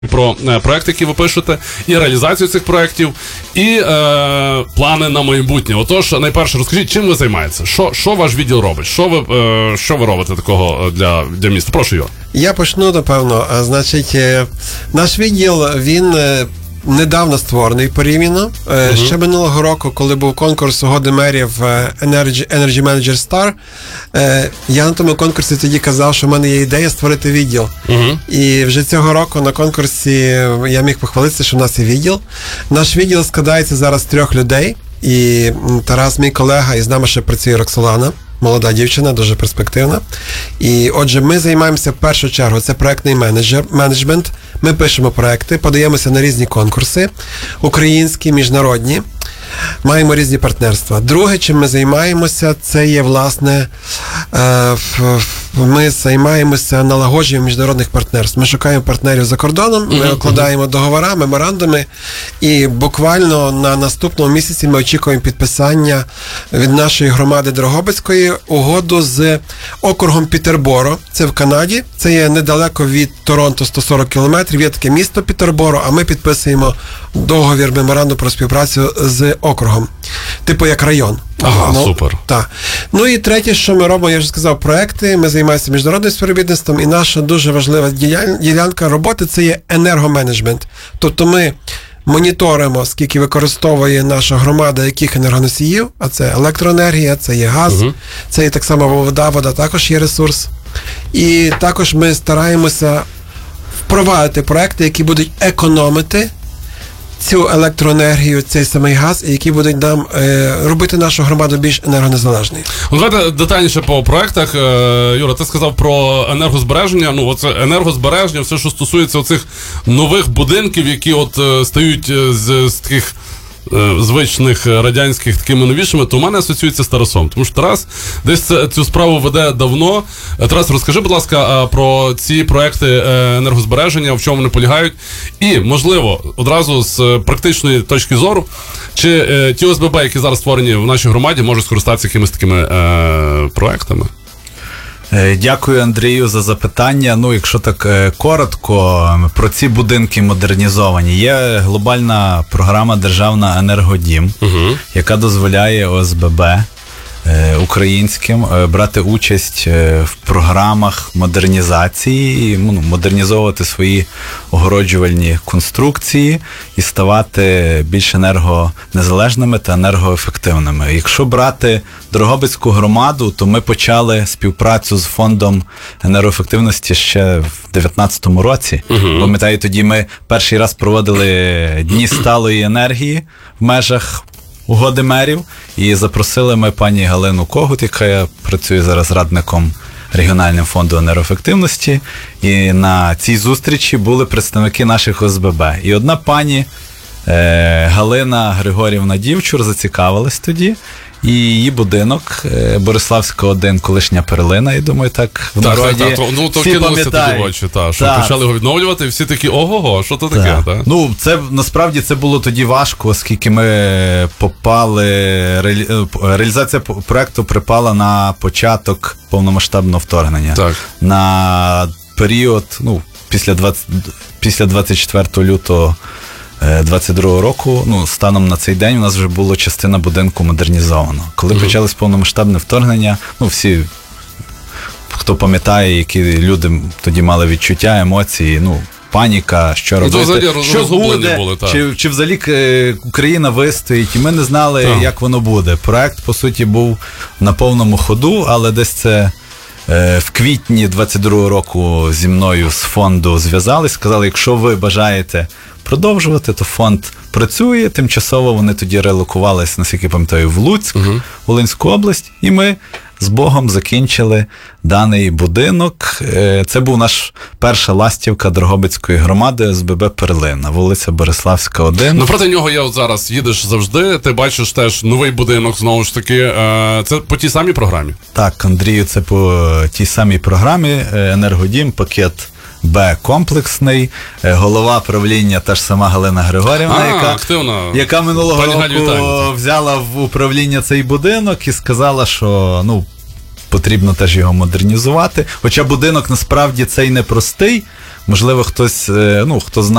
про проекти, які ви пишете, і реалізацію цих проєктів, і плани на майбутнє. Отож, найперше, розкажіть, чим ви займаєтеся? Що ваш відділ робить? Що ви робите такого для міста? Прошу, Юра. Я почну, напевно. Значить, наш відділ, він недавно створений порівняно. Ще минулого року, коли був конкурс угоди мерів Energy Manager Star, я на тому конкурсі тоді казав, що в мене є ідея створити відділ. І вже цього року на конкурсі я міг похвалитися, що в нас є відділ. Наш відділ складається зараз з 3 людей. І Тарас, мій колега, і з нами ще працює Роксолана. Молода дівчина, дуже перспективна. І отже, ми займаємося в першу чергу, це проектний менеджмент. Ми пишемо проекти, подаємося на різні конкурси, українські, міжнародні. Маємо різні партнерства. Друге, чим ми займаємося, це є, власне, ми займаємося налагодженням міжнародних партнерств. Ми шукаємо партнерів за кордоном, ми укладаємо договори, меморандуми, і буквально на наступному місяці ми очікуємо підписання від нашої громади Дрогобицької угоду з округом Пітерборо. Це в Канаді, це є недалеко від Торонто, 140 кілометрів, є таке місто Пітерборо, а ми підписуємо договір, меморандум про співпрацю з округом. Типу як район. Ага, супер. Так. Ну і третє, що ми робимо, я вже сказав, проекти, ми займаємося міжнародним співробітництвом, і наша дуже важлива ділянка роботи – це є енергоменеджмент. Тобто ми моніторимо, скільки використовує наша громада яких енергоносіїв, а це електроенергія, це є газ, це є так само вода також є ресурс. І також ми стараємося впровадити проекти, які будуть економити цю електроенергію, цей самий газ, і які будуть нам робити нашу громаду більш енергонезалежною. Давайте детальніше по проектах. Юра, ти сказав про енергозбереження. Ну, оце енергозбереження, все, що стосується оцих нових будинків, які от стають з таких звичних радянських такими новішими, то у мене асоціюється з Тарасом. Тому що Тарас десь цю справу веде давно. Тарас, розкажи, будь ласка, про ці проекти енергозбереження, в чому вони полягають. І, можливо, одразу з практичної точки зору, чи ті ОСББ, які зараз створені в нашій громаді, можуть скористатися якимись такими проектами? Дякую, Андрію, за запитання. Ну, якщо так коротко, про ці будинки модернізовані. Є глобальна програма «Державна Енергодім», яка дозволяє ОСББ українським брати участь в програмах модернізації, модернізовувати свої огороджувальні конструкції і ставати більш енергонезалежними та енергоефективними. Якщо брати Дрогобицьку громаду, то ми почали співпрацю з фондом енергоефективності ще в 2019 році. Пам'ятаю, тоді ми перший раз проводили Дні сталої енергії в межах угоди мерів, і запросили ми пані Галину Когут, яка працює зараз радником регіональним фонду енергоефективності, і на цій зустрічі були представники наших ОСББ. І одна пані Галина Григорівна Дівчур зацікавилась тоді, і її будинок, Бориславська 1, колишня перлина, я думаю, так в народі. Ну, то кинулися тоді в очі, що почали його відновлювати, і всі такі, ого-го, що то таке? Так. Ну, це, насправді, це було тоді важко, оскільки ми попали, реалізація проекту припала на початок повномасштабного вторгнення. Так. На період, після 24 лютого 22-го року, станом на цей день у нас вже була частина будинку модернізована. Коли почалось повномасштабне вторгнення, всі, хто пам'ятає, які люди тоді мали відчуття, емоції, паніка, що робити, що буде, були, чи взагалі Україна вистоїть, і ми не знали, як воно буде. Проект, по суті, був на повному ходу, але десь це в квітні 22-го року зі мною з фонду зв'язались, сказали, якщо ви бажаєте продовжувати, то фонд працює. Тимчасово вони тоді релокувалися, наскільки пам'ятаю, в Луцьк, Волинську область, і ми з Богом закінчили даний будинок. Це був наш перша ластівка Дрогобицької громади ОСББ «Перлина», вулиця Бориславська, 1. Проти нього я от зараз їдеш завжди, ти бачиш теж новий будинок, знову ж таки. Це по тій самій програмі? Так, Андрію, це по тій самій програмі. Енергодім, пакет Б комплексний, голова правління та ж сама Галина Григорівна, яка минулого року взяла в управління цей будинок і сказала, що потрібно теж його модернізувати. Хоча будинок насправді цей непростий. Можливо, хтось, хто знає,